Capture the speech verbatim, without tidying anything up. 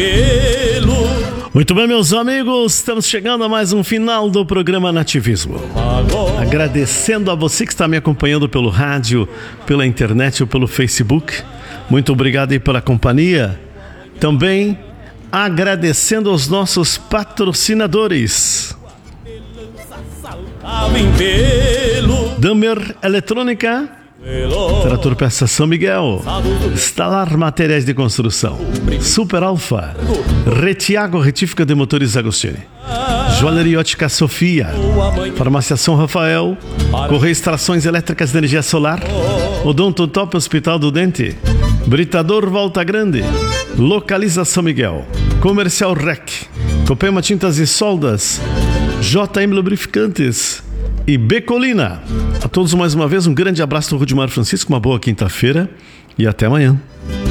Muito bem, meus amigos, estamos chegando a mais um final do programa Nativismo. Agradecendo a você que está me acompanhando pelo rádio, pela internet ou pelo Facebook. Muito obrigado aí pela companhia. Também agradecendo aos nossos patrocinadores. Damer Eletrônica, Trator Peça São Miguel, Stalar Materiais de Construção, Super Alfa, Retiago Retífica de Motores Agostini, Joalheria Ótica Sofia, Farmácia São Rafael, Correia Extrações Elétricas de Energia Solar, Odonto Top Hospital do Dente, Britador Volta Grande, Localiza São Miguel, Comercial Rec, Copema Tintas e Soldas, J M Lubrificantes e Becolina. A todos mais uma vez um grande abraço do Rudimar Francisco, uma boa quinta-feira e até amanhã.